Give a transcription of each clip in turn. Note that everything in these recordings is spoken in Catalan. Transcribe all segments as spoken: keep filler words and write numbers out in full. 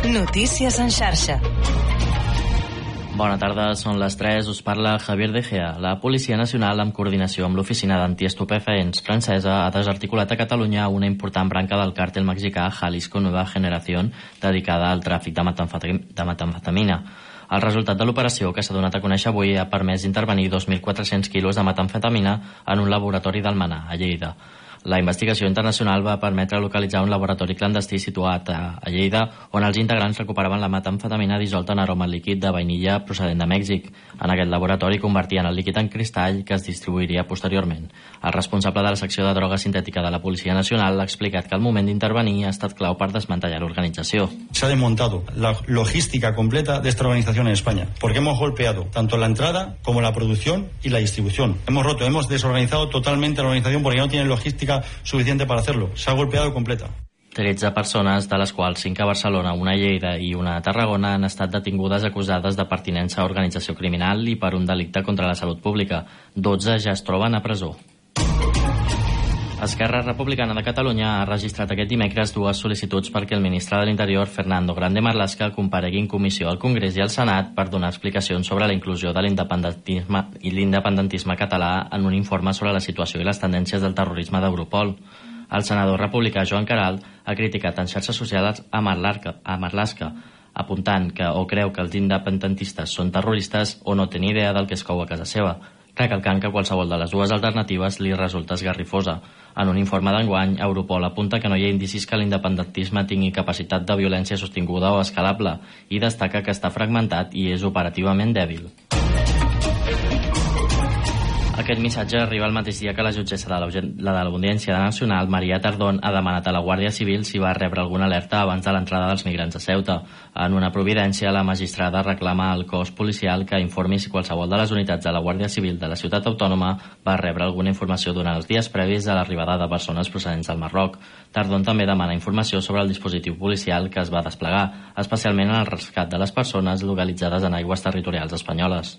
Notícies en xarxa. Bona tarda, són les tres, us parla Javier De Gea. La Policia Nacional, en coordinació amb l'Oficina d'Antiestupefaents francesa, ha desarticulat a Catalunya una important branca del càrtel mexicà Jalisco Nueva Generación, dedicada al tràfic de metamfetamina. El resultat de l'operació, que s'ha donat a conèixer avui, ha permès intervenir dos mil quatre-cents quilos de metamfetamina en un laboratori d'Almenar, a Lleida. La investigació internacional va permetre localitzar un laboratori clandestí situat a Lleida, on els integrants recuperaven la metamfetamina dissolta en aroma líquid de vainilla procedent de Mèxic. En aquest laboratori convertien el líquid en cristall, que es distribuiria posteriorment. El responsable de la secció de droga sintètica de la Policia Nacional ha explicat que el moment d'intervenir ha estat clau per desmantellar l'organització. Se ha desmontado la logística completa de esta organización en España, porque hemos golpeado tanto la entrada como la producción y la distribución. Hemos roto, hemos desorganizado totalmente la organización porque no tienen logística suficiente para hacerlo. Se ha golpeado completa. tretze persones, de les quals cinc a Barcelona, una a Lleida i una a Tarragona, han estat detingudes acusades de pertinença a organització criminal i per un delicte contra la salut pública. dotze ja es troben a presó. Esquerra Republicana de Catalunya ha registrat aquest dimecres dues sol·licituds perquè el ministre de l'Interior, Fernando Grande Marlaska, comparegui en comissió al Congrés i al Senat per donar explicacions sobre la inclusió de l'independentisme i l'independentisme català en un informe sobre la situació i les tendències del terrorisme d'Europol. El senador republicà Joan Queralt ha criticat en xarxes socials a Marlaska, apuntant que o creu que els independentistes són terroristes o no té ni idea del que es cou a casa seva, recalcant que qualsevol de les dues alternatives li resulta esgarrifosa. En un informe d'enguany, Europol apunta que no hi ha indicis que l'independentisme tingui capacitat de violència sostinguda o escalable i destaca que està fragmentat i és operativament dèbil. Aquest missatge arriba el mateix dia que la jutgessa de l'Audiència Nacional, Maria Tardón, ha demanat a la Guàrdia Civil si va rebre alguna alerta abans de l'entrada dels migrants a Ceuta. En una providència, la magistrada reclama al cos policial que informi si qualsevol de les unitats de la Guàrdia Civil de la ciutat autònoma va rebre alguna informació durant els dies previs a l'arribada de persones procedents del Marroc. Tardón també demana informació sobre el dispositiu policial que es va desplegar, especialment en el rescat de les persones localitzades en aigües territorials espanyoles.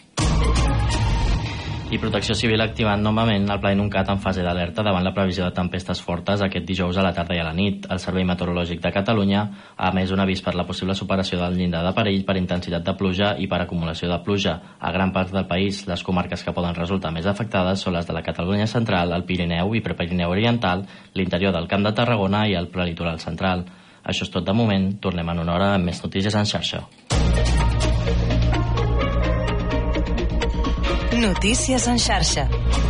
I Protecció Civil activant novament el Pla Inuncat en fase d'alerta davant la previsió de tempestes fortes aquest dijous a la tarda i a la nit. El Servei Meteorològic de Catalunya ha emès un avís per la possible superació del llindar de perill per intensitat de pluja i per acumulació de pluja. A gran part del país, les comarques que poden resultar més afectades són les de la Catalunya central, el Pirineu i Prepirineu oriental, l'interior del Camp de Tarragona i el prelitoral central. Això és tot de moment. Tornem en una hora amb més notícies en xarxa. Notícies en xarxa.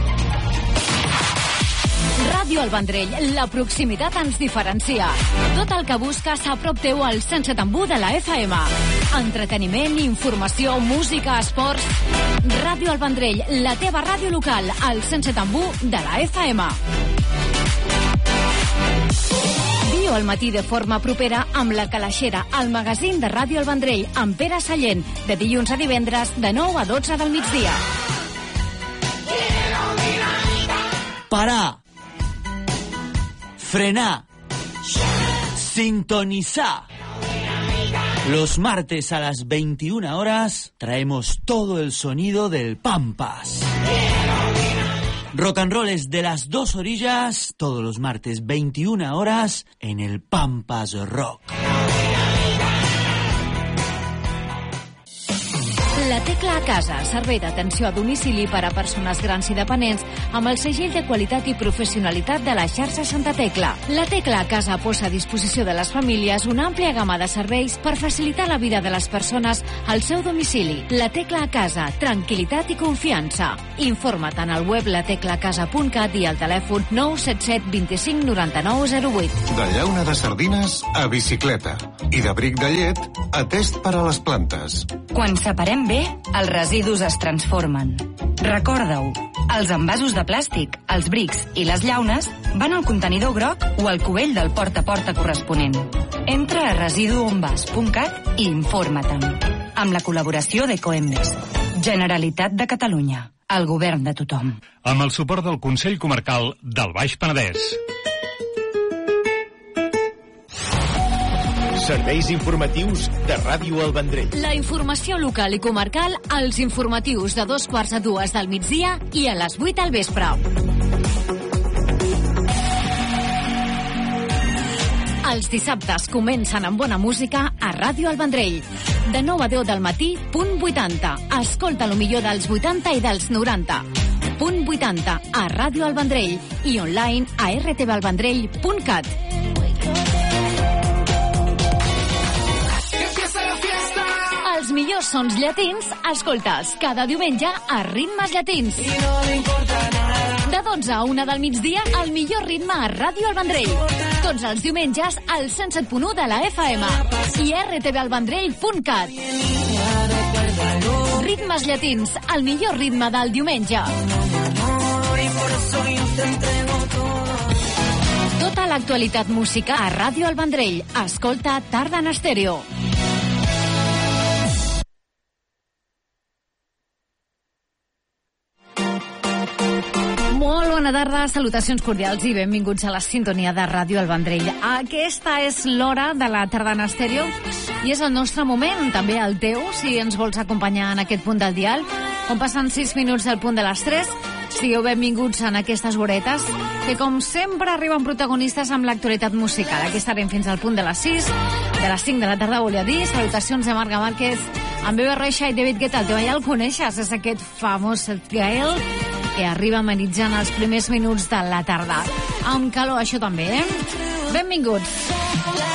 Ràdio El Vendrell, la proximitat ens diferencia. Tot el que busques a prop teu al cent set coma u de la F M. Entreteniment, informació, música, esports. Ràdio El Vendrell, la teva ràdio local, al cent set coma u de la F M. Viu al matí de forma propera amb La Calaixera, el magazín de Ràdio El Vendrell, amb Pere Sallent, de dilluns a divendres, de nou a dotze del migdia. Parar, frenar, sintonizar. Los martes a las veintiuna horas traemos todo el sonido del Pampas. Rock and roll es de las dos orillas, todos los martes veintiuna horas en el Pampas Rock. La Tecla a Casa, servei d'atenció a domicili per a persones grans i dependents amb el segell de qualitat i professionalitat de la xarxa Santa Tecla. La Tecla a Casa posa a disposició de les famílies una àmplia gamma de serveis per facilitar la vida de les persones al seu domicili. La Tecla a Casa, tranquil·litat i confiança. Informa't en el web la tecla casa punt cat i al telèfon nou set set dos cinc nou nou zero vuit. De llauna de sardines a bicicleta i de bric de llet a test per a les plantes. Quan separem bé, els residus es transformen. Recorda-ho, els envasos de plàstic, els brics i les llaunes van al contenidor groc o al cubell del porta a porta corresponent. Entra a residu on vas punt cat i informa-te'n. Amb la col·laboració d'Ecoembes. Generalitat de Catalunya. El govern de tothom. Amb el suport del Consell Comarcal del Baix Penedès. Serveis informatius de Ràdio El Vendrell. La informació local i comarcal als informatius de dos quarts a dues del migdia i a les vuit al vespre. Els dissabtes comencen amb bona música a Ràdio El Vendrell. De nou a deu del matí, punt vuitanta. Escolta el millor dels vuitanta i dels noranta. Punt vuitanta a Ràdio El Vendrell i online a r t v el vendrell punt cat. Els millors sons llatins, escoltes cada diumenge a Ritmes Llatins. De dotze a una del migdia, el millor ritme a Ràdio El Vendrell. Tots els diumenges al cent set punt u de la F M i r t v el vendrell punt cat. Ritmes Llatins, el millor ritme del diumenge. Tota l'actualitat música a Ràdio El Vendrell. Escolta Tarda en Estèreo. Molt bona tarda, salutacions cordials i benvinguts a la sintonia de Ràdio El Vendrell. Aquesta és l'hora de la Tarda en Estèreo i és el nostre moment, també el teu, si ens vols acompanyar en aquest punt del dial. On passen sis minuts del punt de les tres, sigueu benvinguts en aquestes horetes, que com sempre arriben protagonistes amb l'actualitat musical. Aquí estarem fins al punt de les sis, de les cinc de la tarda, volia dir. Salutacions de Marga Márquez, amb Bebe Reixa i David Guetta. El teu ja el coneixes, és aquest famós Gael, que arriba amenitzant els primers minuts de la tarda. Amb calor, això també, eh? Benvinguts.